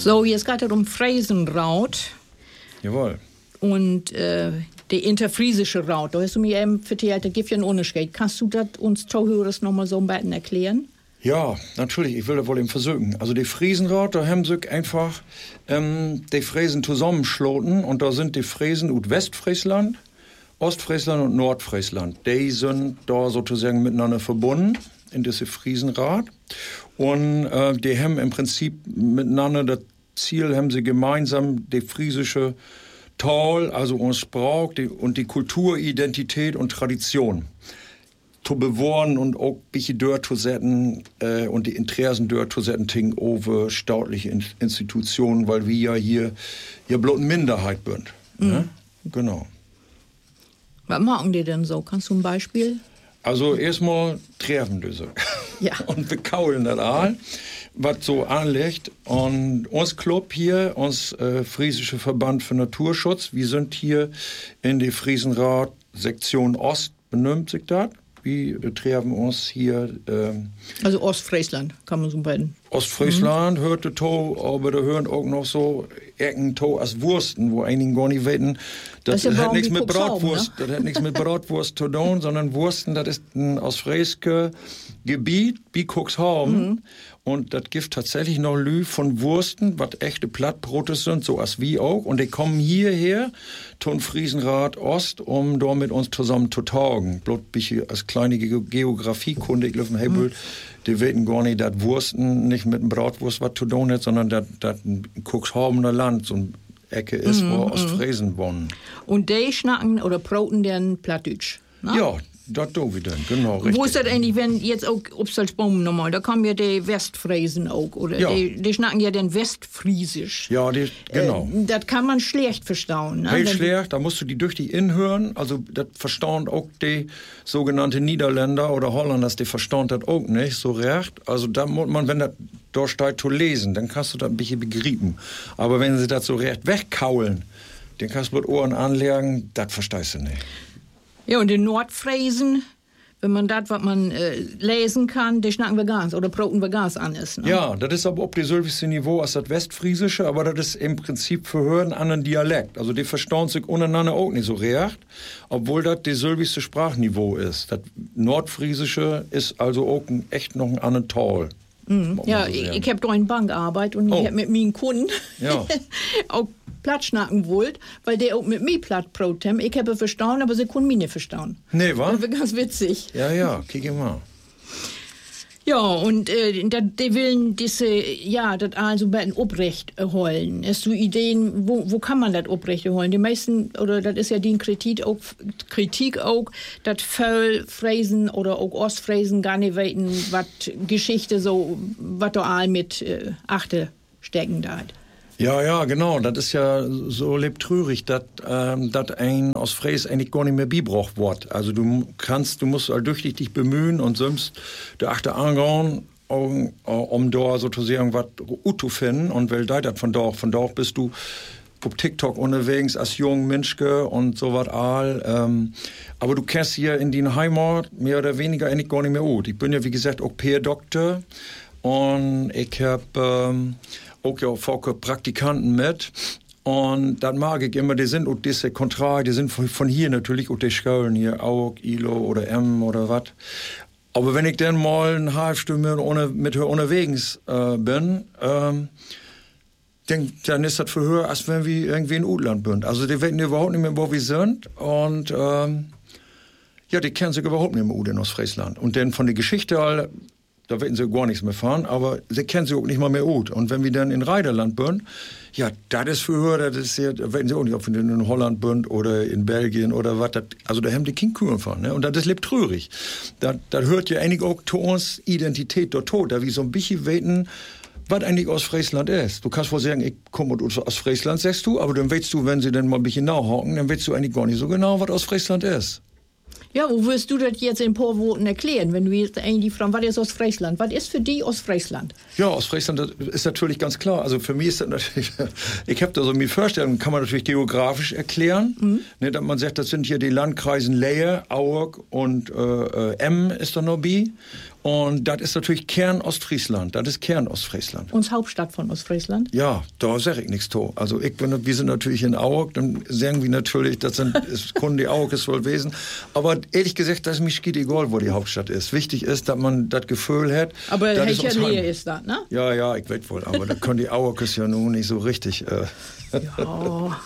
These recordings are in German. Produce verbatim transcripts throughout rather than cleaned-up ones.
So, jetzt geht es um Friesenraut. Jawohl. Und äh, die interfriesische Raut. Da hast du mir eben vertellt, da gibt ja einen Unterschied. Kannst du das uns Zuhörers noch mal so ein bisschen erklären? Ja, natürlich, ich will das wohl eben versuchen. Also die Friesenraut, da haben sie einfach ähm, die Friesen zusammenschloten und da sind die Friesen aus Westfriesland, Ostfriesland und Nordfriesland. Die sind da sozusagen miteinander verbunden in diese Friesenrat und äh, die haben im Prinzip miteinander das Ziel, haben sie gemeinsam die friesische Tal, also uns Sprach die, und die Kulturidentität und Tradition zu bewahren und auch bisschen dort zu setzen äh, und die Interessen dort zu setzen ting over staatliche In- Institutionen, weil wir ja hier ja bloß eine Minderheit sind. Mhm. Ne? Genau. Was machen die denn so? Kannst du ein Beispiel? Also erstmal treffen diese. Ja. Und wir kaulen das all, was so anlegt. Und uns Club hier, uns äh, Friesische Verband für Naturschutz, wir sind hier in der Friesenrat Sektion Ost, benimmt sich das. Wir treffen uns hier. Ähm, also Ostfriesland, kann man so beiden. Ostfriesland, mhm. hörte to, aber da hören auch noch so Ecken to als Wursten, wo einigen gar nicht wissen, das, das, das hat nichts mit Bratwurst, ne? Das hat nichts mit Bratwurst zu tun, sondern Wursten, das ist ein ostfriesisches Gebiet, wie Cuxhaven. Mhm. Und das gibt tatsächlich noch Lü von Wursten, was echte Plattbrote sind, so als wie auch. Und die kommen hierher, zum Friesenrat Ost, um da mit uns zusammen zu tagen. Bloß als kleine Geografiekunde, ich glaube, hey, mhm. die wissen gar nicht, dass Wursten nicht mit dem Bratwurst was zu tun hat, sondern dass ein Cuxhavener Land so eine Ecke ist, mm, wo mm. Ostfriesen wohnen. Und die schnacken oder broten den Plattdeutsch? Ne? Ja, das tun wir dann, genau, richtig. Wo ist das eigentlich, wenn jetzt auch Obstalsbaum nochmal, da kommen ja die Westfriesen auch, oder? Ja. Die, die schnacken ja den Westfriesisch. Ja, die, genau. Äh, das kann man schlecht verstauen. Ne? Heel schlecht, da musst du die durch die Inn hören, also das verstauen auch die sogenannte Niederländer oder Holländers, die verstauen das auch nicht so recht. Also da muss man, wenn das da steht zu lesen, dann kannst du das ein bisschen begreifen. Aber wenn sie das so recht wegkaulen, dann kannst du mit Ohren anlegen, das verstehst du nicht. Ja, und den Nordfriesen, wenn man das, was man äh, lesen kann, die schnacken wir Gas oder broten wir Gas an ist. Ne? Ja, das ist aber auf dem selben Niveau als das Westfriesische, aber das ist im Prinzip für Hören an einen Dialekt. Also die verstauen sich untereinander auch nicht so recht, obwohl das das selbe Sprachniveau ist. Das Nordfriesische ist also auch ein, echt noch ein anderer Tal. Mhm. Ja, so ich, ich habe da in Bankarbeit und oh. ich habe mit meinen Kunden ja. auch platt schnacken wollt, weil der auch mit mir platt brot haben. Ich habe verstanden, aber sie konnten mich nicht verstehen. Nee, wa? Das war ganz witzig. Ja, ja, kick mal. Ja, und äh, die wollen diese, ja, das also ein bisschen aufrecht holen. Hast du Ideen, wo, wo kann man das aufrecht holen? Die meisten, oder das ist ja die Kritik auch, Kritik auch, dass Vollfräsen oder auch Ostfräsen gar nicht wissen, was Geschichte so, was da all mit äh, Achte stecken da hat. Ja, ja, genau. Das ist ja so lebtrürig, dass ähm, ein aus Fräs eigentlich gar nicht mehr beigebracht wird. Also du kannst, du musst halt durch dich bemühen und sonst der achte angehen, um, um da sozusagen was zu finden. Und weil da das von dort, von dort bist du auf TikTok unterwegs als junger Mensch und so was all. Ähm, aber du kennst hier in die Heimat mehr oder weniger eigentlich gar nicht mehr gut. Ich bin ja, wie gesagt, auch Peer-Doktor und ich habe ähm, auch ja auch Praktikanten mit. Und dann mag ich immer, die sind auch diese Kontra, die sind von, von hier natürlich, auch die Schulen hier, auch I L O oder M oder was. Aber wenn ich dann mal eine halbe Stunde ohne, mit her unterwegs äh, bin, ähm, dann, dann ist das für höher, als wenn wir irgendwie in Utland sind. Also die wissen überhaupt nicht mehr, wo wir sind. Und ähm, ja, die kennen sich überhaupt nicht mehr in Ostfriesland. Und dann von der Geschichte all, da werden sie gar nichts mehr fahren, aber sie kennen sie auch nicht mal mehr gut. Und wenn wir dann in Reiderland sind, ja, das ist für höher, das ist ja, da werden sie auch nicht, ob wir in Holland sind oder in Belgien oder was. Also da haben die King Kühen fahren, ne? Und das ist lebt traurig. Da, da hört ja eigentlich auch zu uns Identität dort tot, da wir so ein bisschen weten, was eigentlich aus Friesland ist. Du kannst wohl sagen, ich komme aus Friesland, sagst du, aber dann weißt du, wenn sie dann mal ein bisschen nachhaken, dann weißt du eigentlich gar nicht so genau, was aus Friesland ist. Ja, wo wirst du das jetzt in ein paar Worten erklären, wenn du jetzt eigentlich fragst, was ist Ostfriesland? Was ist für dich Ostfriesland? Ja, Ostfriesland ist natürlich ganz klar. Also für mich ist das natürlich, ich habe da so eine Vorstellung, kann man natürlich geografisch erklären. Mhm. Ne, dass man sagt, das sind hier die Landkreisen Leie, Auerk und äh, M ist da noch bei. Und das ist natürlich Kern Ostfriesland. Das ist Kern Ostfriesland. Uns Hauptstadt von Ostfriesland? Ja, da sag ich nichts to. Also ich bin, wir sind natürlich in Auerk, dann sagen wir natürlich, das sind, ist Kunden, die Auerk ist wohl Wesen. Aber ehrlich gesagt, das ist mir schied egal, wo die Hauptstadt ist. Wichtig ist, dass man das Gefühl hat. Aber welcher Nähe ist das, ne? Ja, ja, ich weiß wohl. Aber da können die Auerk ist ja nun nicht so richtig. Äh. Ja.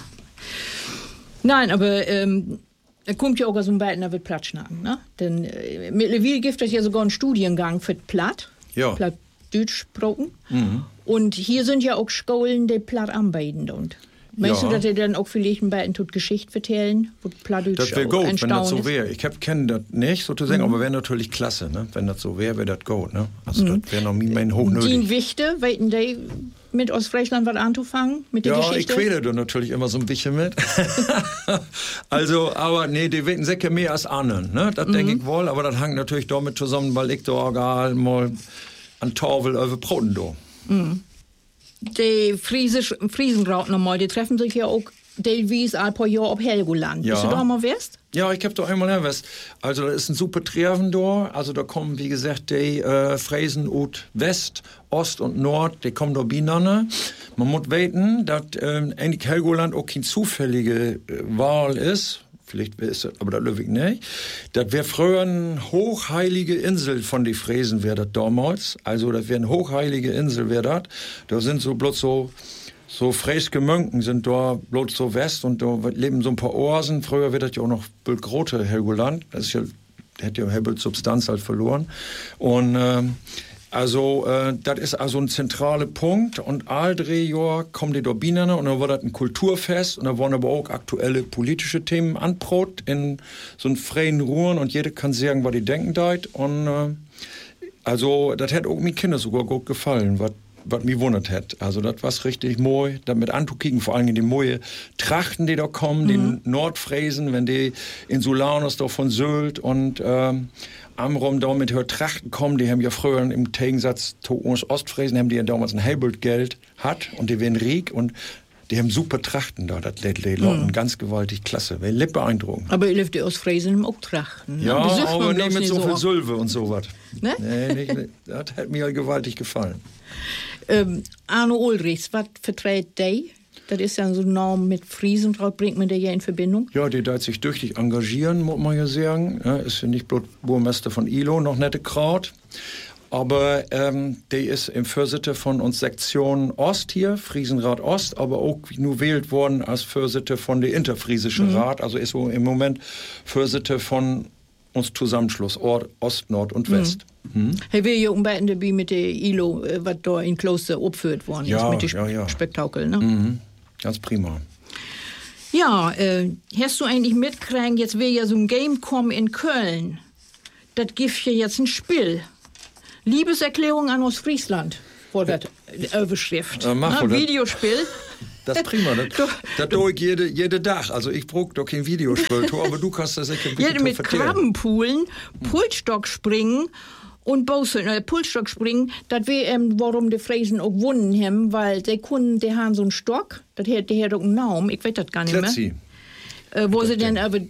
Nein, aber ähm, er kommt ja auch so ein bisschen, da wird Platt schnacken, ne? Denn äh, mittlerweile gibt es ja sogar einen Studiengang für Platt. Ja. Platt Deutsch sprechen. Mhm. Und hier sind ja auch Schulen, die Platt anbieten. Und meinst Ja. du, dass ihr dann auch vielleicht ein bisschen tut Geschichte vertellen, wo Plattdeutsch Das wäre auch gut, wenn entstanden das so ist? wäre. Ich kenne das nicht sozusagen, Mhm. aber wäre natürlich klasse, ne? Wenn das so wäre, wäre das gut, ne? Also das wäre noch mein Die hochnötig. Wichte, weiten die mit Ostfriesland was anzufangen, mit der Ja, ich Geschichte? quäle da natürlich immer so ein bisschen mit. Also, aber nee, die wissen sicher mehr als anderen, ne? Das denke ich wohl, aber das hängt natürlich damit zusammen, weil ich da auch mal an Torvel über Broten do. Die Friesisch, Friesengraut nochmal, die treffen sich ja auch teilweise ein paar Jahre auf Helgoland. Ja. Bist du da mal west? Ja, ich hab da einmal erwässt. Also da ist ein super Treffen da. Also da kommen, wie gesagt, die äh, Friesen ut West, Ost und Nord, die kommen da beieinander. Man muss weten, dass äh, eigentlich Helgoland auch keine zufällige äh, Wahl ist. Vielleicht ist das, aber das löwe ich nicht. Das wäre früher eine hochheilige Insel von die Friesen, wäre das damals. Also das wäre eine hochheilige Insel, wäre das. Da sind so bloß so So fräske Mönken sind da bloß so west und da leben so ein paar Oasen. Früher wird das ja auch noch Grote Helgoland. Das ist ja, hätte ja Helgoland Substanz halt verloren. Und ähm, also äh, das ist also ein zentraler Punkt. Und all drei Jahre kommen die da beieinander und dann war das ein Kulturfest und da waren aber auch aktuelle politische Themen anbrot in so einem freien Ruhen und jeder kann sagen, was die denken deit. Und äh, also das hätte auch mir Kinder sogar gut gefallen, was was mich wundert hat. Also das war richtig moi, damit anzukicken, vor allem die moje Trachten, die da kommen, mhm. den Nordfräsen, wenn die in Sulaunus da von Sylt und ähm, Amrum da mit hör Trachten kommen, die haben ja früher im Gegensatz zu uns Ostfräsen, haben die ja damals ein Helbelt-Geld hat und die werden riek und die haben super Trachten da, das die Leute mhm. ganz gewaltig klasse, weil lippe beeindruckend. Aber ihr lebt ja aus Fräsen auch Trachten. Ja, ne? aber nicht mit so, so viel Sülve und sowas. Ne? Nee, nicht, das hat mir gewaltig gefallen. Ähm, Arno Ulrichs, was verträgt der? Das ist ja so ein Name mit Friesen, bringt man der ja in Verbindung? Ja, die darf sich tüchtig engagieren, muss man ja sagen. Ja, ist ja nicht bloß Burmeister von Ilo, noch nette Kraut. Aber ähm, der ist im Vorsitzender von uns Sektion Ost hier, Friesenrat Ost, aber auch nur wählt worden als Vorsitzender von der Interfriesischen mhm. Rat. Also ist so im Moment Vorsitzender von uns Zusammenschluss Ort, Ost, Nord und West. Mhm. Mhm. Hey, wir hier unbedingt dabei mit der I L O, was da in Kloster aufgeführt worden ist, ja, mit dem ja, ja. Spektakel, ne? Mhm. Ganz prima. Ja, äh, hast du eigentlich mitkriegen, jetzt will ja so ein Game kommen in Köln. Das gibt ja jetzt ein Spiel. Liebeserklärung an Ostfriesland, vor der äh, Überschrift. Äh, mach, Na, Videospiel. Das ist prima. Das, das tue ich jede, jede Tag. Also ich brauche doch kein Videospiel, aber du kannst das sicher ein bisschen ja, mit Krabbenpoolen, Pulsstockspringen und Bauseln, äh, Pulsstockspringen, das wäre ähm, warum die Friesen auch gewonnen haben, weil die Kunden, die haben so einen Stock, das hat, der hat auch einen Namen, ich weiß das gar nicht Kletzi. mehr. Äh, wo das sie dann aber,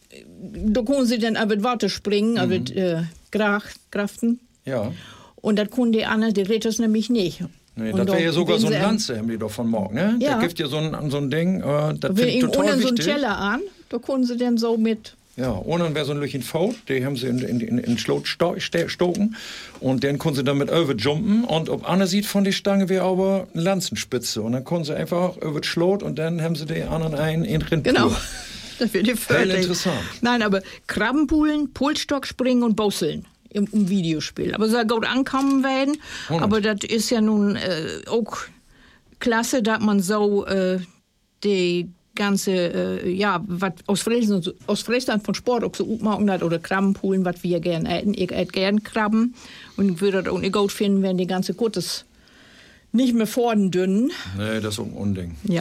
da können sie dann aber Worte springen, aber mhm. äh, Kraften. Ja. Und das können die anderen, die redet das nämlich nicht. Nee, das wäre ja sogar so ein Lanze, haben die doch von morgen, ne? Ja. Da gibt ja so ein, so ein Ding, äh, das finde ich ich total wichtig. So einen wichtig. Teller an, da können sie dann so mit... Ja, und dann wäre so ein Lüchen Faut, die haben sie in, in, in, in Schlot sto stoken und dann können sie damit overjumpen und ob einer sieht von der Stange wäre aber eine Lanzenspitze und dann können sie einfach über Schlot und dann haben sie die anderen einen in Rindpur. Genau, das wird die Sehr interessant. Nein, aber Krabbenpoolen, Pulsstockspringen und Bosseln. Im, im Videospiel. Aber soll gut ankommen werden. Oh, aber das ist ja nun äh, auch klasse, dass man so äh, die ganze, äh, ja, was aus Friesland, aus Friesland von Sport auch so gut machen hat, oder Krabbenpoolen, was wir gerne essen. Ich esse gerne Krabben. Und ich würde das auch nicht gut finden, wenn die ganze Gutes nicht mehr vorn dünnen. Nee, das ist ein Unding. Ja.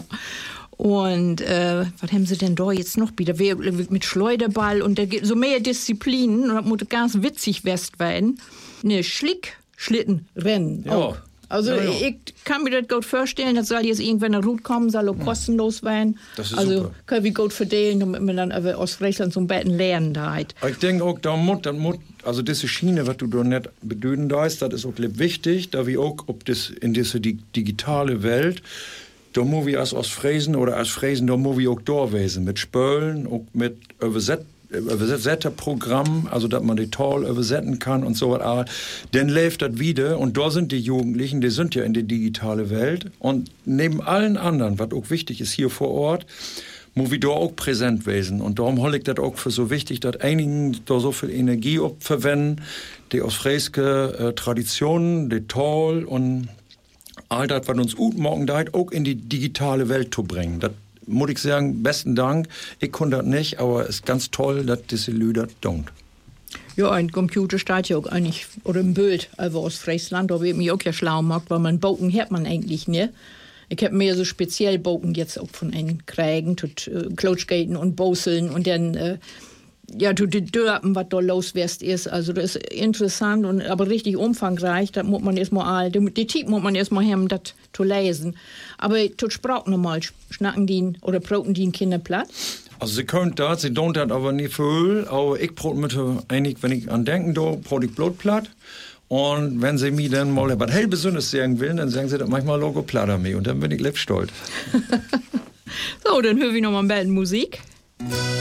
Und äh, was haben sie denn da jetzt noch wieder? Mit Schleuderball und da gibt so mehr Disziplinen und das muss ganz witzig werden. Ne, Schlick, Schlittenrennen. Ja. Auch. Also ja, ja. ich kann mir das gut vorstellen, das soll jetzt irgendwann eine Route kommen, soll auch ja. kostenlos werden. Das ist also super. können wir gut verdienen, damit wir dann aus Friesland zum Betten lernen da. Ich denke auch, da muss, da muss, also diese Schiene, was du da nicht bedeuten darfst, das ist auch wichtig, da wir auch ob das in diese die, digitale Welt, da muss wir als Ostfriesen oder als Friesen, da muss wir auch da gewesen, mit Spölen, auch mit Übersetzungen. Übersetterprogramm, also dass man die toll übersetzen kann und so was. Dann läuft das wieder und da sind die Jugendlichen, die sind ja in der digitalen Welt und neben allen anderen, was auch wichtig ist hier vor Ort, muss wir da auch präsent werden. Und darum halte ich das auch für so wichtig, dass einigen da so viel Energie verwenden, die aus Fräske äh, Traditionen, die toll und all das, was uns gut morgen da auch in die digitale Welt zu bringen. Das muss ich sagen, besten Dank. Ich konnte das nicht, aber es ist ganz toll, dass diese Leute das tun. Ja, ein Computer steht ja auch eigentlich, oder ein Bild, also aus Friesland, da wird mich auch ja schlau gemacht, weil man Bogen hat man eigentlich nicht. Ich habe mir so speziell Bogen jetzt auch von einem kriegen, tut äh, Klotschgaten und Boseln und dann, äh, ja, tut die Dörpen, was da los ist. Also das ist interessant und aber richtig umfangreich. Da muss man erstmal, die, die Typ muss man erstmal haben, das zu lesen. Aber tut Sprache normal, schnacken die oder broten die Kinder platt? Also sie können das, sie tun das aber nicht viel. Aber ich brot mit einig, wenn ich an denken, da brot ich Blut platt. Und wenn sie mir dann mal was hell Besonderes sagen will, dann sagen sie das manchmal Logo platt an mich. Und dann bin ich lebstolz. So, dann hören wir noch mal ein bisschen Musik.